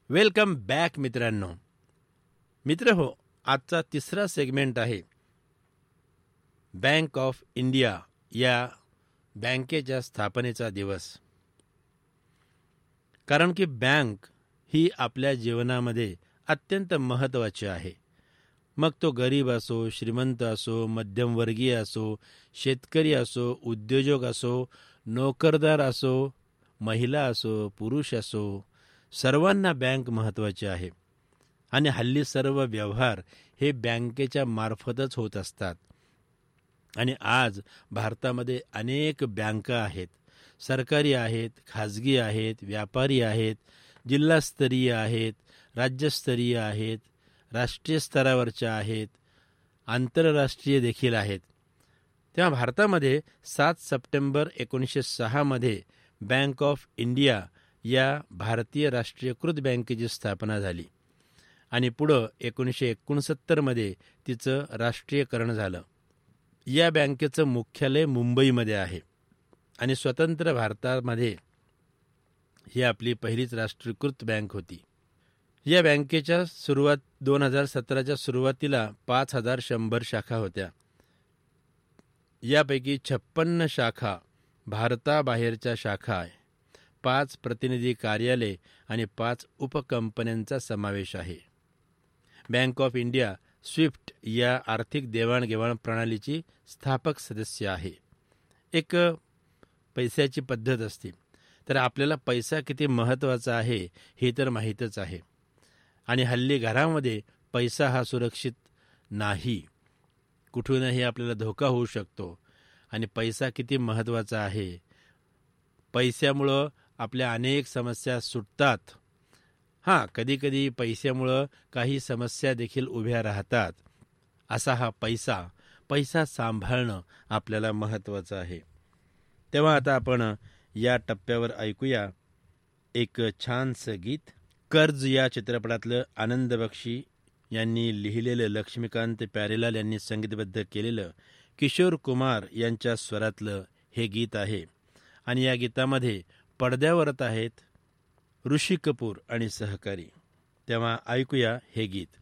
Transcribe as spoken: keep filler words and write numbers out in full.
Welcome back मित्रांनो. मित्र हो, आजचा तिसरा सेगमेंट आहे बँक ऑफ इंडिया या बँकेच्या स्थापनेचा दिवस. कारण की बँक ही आपल्या जीवनामध्ये अत्यंत महत्त्वाची आहे. मग तो गरीब असो, श्रीमंत असो, मध्यमवर्गीय असो, शेतकरी असो, उद्योजक असो, नोकरदार असो, महिला असो, पुरुष असो, सर्वांना बँक महत्त्वाची आहे. आणि हल्ली सर्व व्यवहार हे बँकेच्या मार्फतच होत असतात. आणि आज भारतामध्ये अनेक बँका आहेत. सरकारी आहेत, खाजगी आहेत, व्यापारी आहेत, जिल्हास्तरीय आहेत, राज्यस्तरीय आहेत, राष्ट्रीय स्तरावरच्या आहेत, आंतरराष्ट्रीय देखील आहेत. तेव्हा भारतामध्ये सात सप्टेंबर एकोणीसशे सहामध्ये बँक ऑफ इंडिया या भारतीय राष्ट्रीयकृत बँकेची स्थापना झाली आणि पुढं एकोणीसशे एकोणसत्तरमध्ये तिचं राष्ट्रीयकरण झालं. या बँकेचं मुख्यालय मुंबईमध्ये आहे आणि स्वतंत्र भारतामध्ये ही आपली पहिलीच राष्ट्रीयकृत बँक होती. या बँकेच्या सुरुवात दोन हजार सतराच्या सुरुवातीला पाच हजार शंभर शाखा होत्या. यापैकी छप्पन्न शाखा भारताबाहेरच्या शाखा आहे. पाच प्रतिनिधी कार्यालय आणि पाच उपकंपन्यांचा समावेश आहे. बँक ऑफ इंडिया स्विफ्ट या आर्थिक देवाणघेवाण प्रणालीची स्थापक सदस्य आहे. एक पैशाची पद्धत असते, तर आपल्याला पैसा किती महत्त्वाचा आहे हे तर माहीतच आहे. आणि हल्ली घरामध्ये पैसा हा सुरक्षित नाही, कुठूनही आपल्याला धोका होऊ शकतो. आणि पैसा किती महत्त्वाचा आहे, पैशामुळं आपल्या अनेक समस्या सुटतात. हां, कधीकधी पैशामुळं काही समस्या देखील उभ्या राहतात. असा हा पैसा पैसा सांभाळणं आपल्याला महत्त्वाचं आहे. तेव्हा आता आपण या टप्प्यावर ऐकूया एक छानसं गीत. कर्ज या चित्रपटातलं आनंद बक्षी यांनी लिहिलेलं, लक्ष्मीकांत प्यारेलाल यांनी संगीतबद्ध केलेलं, किशोर कुमार यांच्या स्वरातलं हे गीत आहे. आणि या गीतामध्ये पडद्यावरत आहेत ऋषी कपूर आणि सहकारी. तेव्हा ऐकूया हे गीत.